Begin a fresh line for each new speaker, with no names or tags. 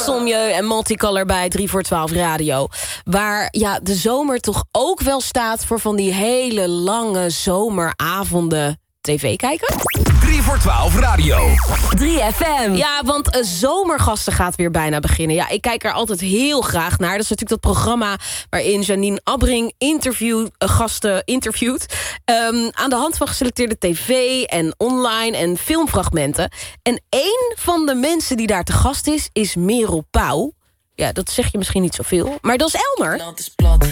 Insomnieu en Multicolor bij 3 voor 12 Radio. Waar de zomer toch ook wel staat voor van die hele lange zomeravonden tv kijken.
3 voor 12 Radio.
3FM.
Ja, want Zomergasten gaat weer bijna beginnen. Ja, ik kijk er altijd heel graag naar. Dat is natuurlijk dat programma waarin Janine Abbring gasten interviewt. Aan de hand van geselecteerde tv en online en filmfragmenten. En één van de mensen die daar te gast is Merel Pauw. Ja, dat zeg je misschien niet zoveel. Maar dat is Elmer.